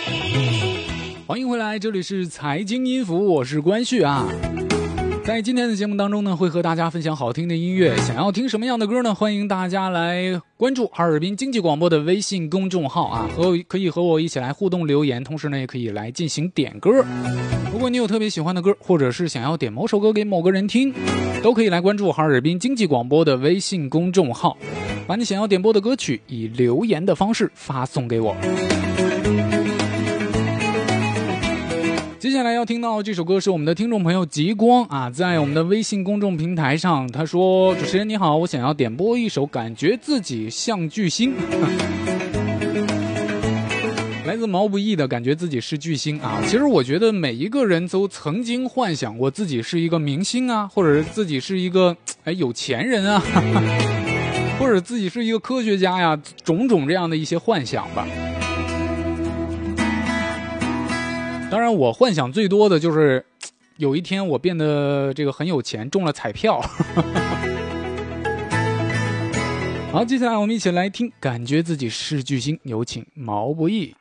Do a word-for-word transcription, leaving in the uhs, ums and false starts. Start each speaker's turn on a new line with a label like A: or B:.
A: 欢迎回来，这里是财经音符，我是关旭啊。在今天的节目当中呢，会和大家分享好听的音乐。想要听什么样的歌呢？欢迎大家来关注哈尔滨经济广播的微信公众号啊，和可以和我一起来互动留言，同时呢，也可以来进行点歌。如果你有特别喜欢的歌，或者是想要点某首歌给某个人听，都可以来关注哈尔滨经济广播的微信公众号，把你想要点播的歌曲以留言的方式发送给我。接下来要听到这首歌是我们的听众朋友极光啊，在我们的微信公众平台上，他说：主持人你好，我想要点播一首感觉自己像巨星，来自毛不易的感觉自己是巨星啊。其实我觉得每一个人都曾经幻想过自己是一个明星啊，或者是自己是一个哎有钱人啊，或者自己是一个科学家呀，种种这样的一些幻想吧。当然我幻想最多的就是有一天我变得这个很有钱，中了彩票。好，接下来我们一起来听感觉自己是巨星，有请毛不易。